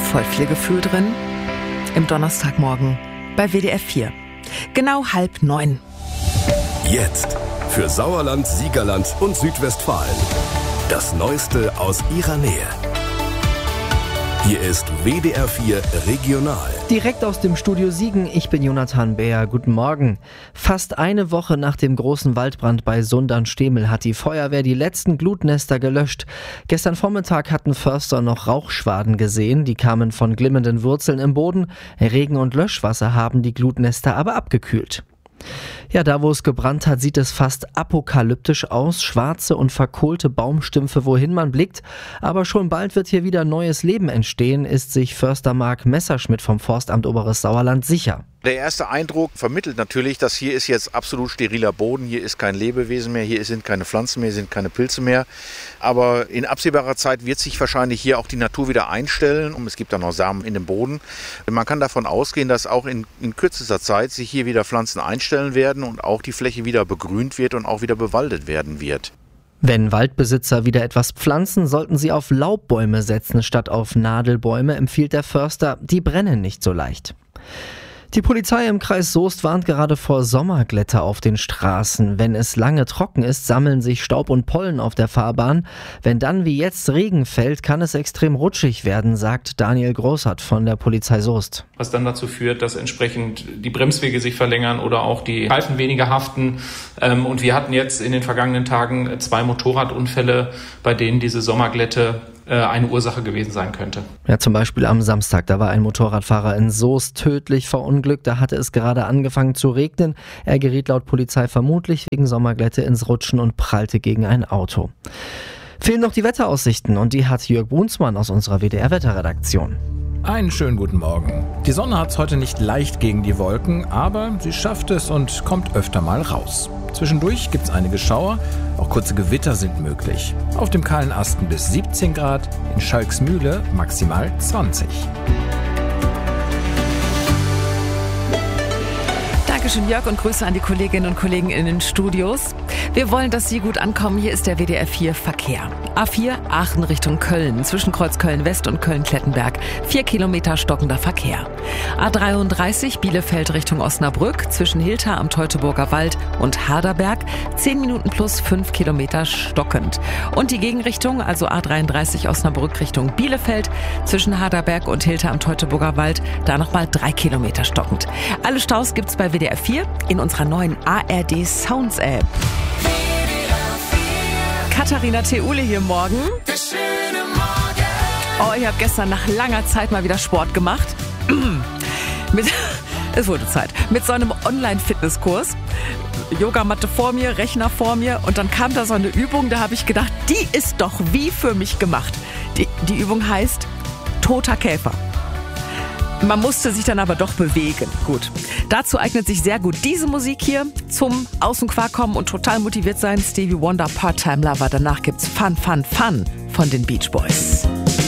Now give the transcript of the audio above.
voll viel Gefühl drin im Donnerstagmorgen bei WDR 4. Genau 8:30. Jetzt für Sauerland, Siegerland und Südwestfalen. Das Neueste aus ihrer Nähe. Hier ist WDR 4 Regional. Direkt aus dem Studio Siegen, ich bin Jonathan Beer. Guten Morgen. Fast eine Woche nach dem großen Waldbrand bei Sundern-Stemel hat die Feuerwehr die letzten Glutnester gelöscht. Gestern Vormittag hatten Förster noch Rauchschwaden gesehen. Die kamen von glimmenden Wurzeln im Boden. Regen und Löschwasser haben die Glutnester aber abgekühlt. Ja, da wo es gebrannt hat, sieht es fast apokalyptisch aus. Schwarze und verkohlte Baumstümpfe, wohin man blickt. Aber schon bald wird hier wieder neues Leben entstehen, ist sich Förster Marc Messerschmidt vom Forstamt Oberes Sauerland sicher. Der erste Eindruck vermittelt natürlich, dass hier ist jetzt absolut steriler Boden, hier ist kein Lebewesen mehr, hier sind keine Pflanzen mehr, sind keine Pilze mehr. Aber in absehbarer Zeit wird sich wahrscheinlich hier auch die Natur wieder einstellen und es gibt dann noch Samen in dem Boden. Man kann davon ausgehen, dass auch in kürzester Zeit sich hier wieder Pflanzen einstellen werden und auch die Fläche wieder begrünt wird und auch wieder bewaldet werden wird. Wenn Waldbesitzer wieder etwas pflanzen, sollten sie auf Laubbäume setzen statt auf Nadelbäume, empfiehlt der Förster. Die brennen nicht so leicht. Die Polizei im Kreis Soest warnt gerade vor Sommerglätte auf den Straßen. Wenn es lange trocken ist, sammeln sich Staub und Pollen auf der Fahrbahn. Wenn dann wie jetzt Regen fällt, kann es extrem rutschig werden, sagt Daniel Großhardt von der Polizei Soest. Was dann dazu führt, dass entsprechend die Bremswege sich verlängern oder auch die Reifen weniger haften. Und wir hatten jetzt in den vergangenen Tagen 2 Motorradunfälle, bei denen diese Sommerglätte eine Ursache gewesen sein könnte. Ja, zum Beispiel am Samstag, da war ein Motorradfahrer in Soest tödlich verunglückt. Da hatte es gerade angefangen zu regnen. Er geriet laut Polizei vermutlich wegen Sommerglätte ins Rutschen und prallte gegen ein Auto. Fehlen noch die Wetteraussichten und die hat Jörg Brunsmann aus unserer WDR-Wetterredaktion. Einen schönen guten Morgen. Die Sonne hat es heute nicht leicht gegen die Wolken, aber sie schafft es und kommt öfter mal raus. Zwischendurch gibt es einige Schauer, auch kurze Gewitter sind möglich. Auf dem kahlen Asten bis 17 Grad, in Schalksmühle maximal 20. Dankeschön, Jörg, und Grüße an die Kolleginnen und Kollegen in den Studios. Wir wollen, dass Sie gut ankommen. Hier ist der WDR 4 Verkehr. A4 Aachen Richtung Köln, zwischen Kreuz Köln-West und Köln-Klettenberg. 4 Kilometer stockender Verkehr. A33 Bielefeld Richtung Osnabrück, zwischen Hilter am Teutoburger Wald und Harderberg. 10 Minuten plus 5 Kilometer stockend. Und die Gegenrichtung, also A33 Osnabrück Richtung Bielefeld, zwischen Harderberg und Hilter am Teutoburger Wald, da nochmal 3 Kilometer stockend. Alle Staus gibt's bei WDR 4 in unserer neuen ARD Sounds App. Katharina Theule hier morgen. Oh, ich habe gestern nach langer Zeit mal wieder Sport gemacht. Es wurde Zeit. Mit so einem Online-Fitnesskurs. Yogamatte vor mir, Rechner vor mir und dann kam da so eine Übung, da habe ich gedacht, die ist doch wie für mich gemacht. Die Übung heißt Toter Käfer. Man musste sich dann aber doch bewegen. Gut. Dazu eignet sich sehr gut diese Musik hier zum Aus dem Quark kommen und total motiviert sein. Stevie Wonder, Part-Time Lover. Danach gibt's Fun, Fun, Fun von den Beach Boys.